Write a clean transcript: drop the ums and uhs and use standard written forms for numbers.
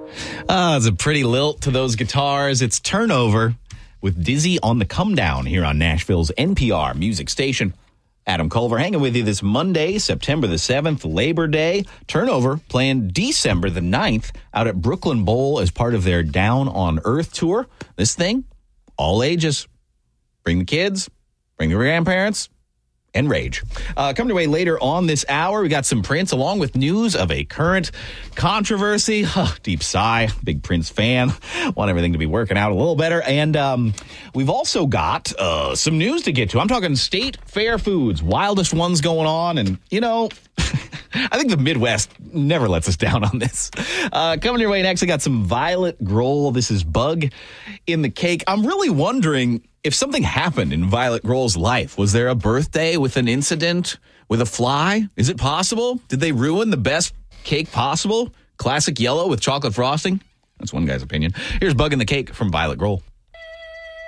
It's a pretty lilt to those guitars. It's Turnover with Dizzy on the Come Down here on Nashville's NPR music station. Adam Culver hanging with you this Monday, September the 7th, Labor Day. Turnover playing December the 9th out at Brooklyn Bowl as part of their Down on Earth tour. This thing, all ages. Bring the kids, bring the grandparents, and rage. Coming your way later on this hour, we got some Prince along with news of a current controversy. Deep sigh, big Prince fan. Want everything to be working out a little better. And we've also got some news to get to. I'm talking state fair foods, wildest ones going on. And, you know, I think the Midwest never lets us down on this. Coming your way next, I got some Violet Grohl. This is Bug in the Cake. I'm really wondering if something happened in Violet Grohl's life. Was there a birthday with an incident with a fly? Is it possible? Did they ruin the best cake possible? Classic yellow with chocolate frosting? That's one guy's opinion. Here's Bug in the Cake from Violet Grohl.